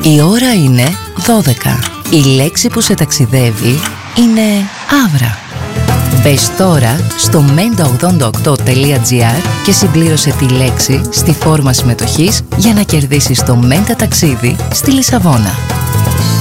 Η ώρα είναι 12. Η λέξη που σε ταξιδεύει είναι άβρα. Μπες τώρα στο menta88.gr και συμπλήρωσε τη λέξη στη φόρμα συμμετοχής για να κερδίσεις το Menta ταξίδι στη Λισαβόνα.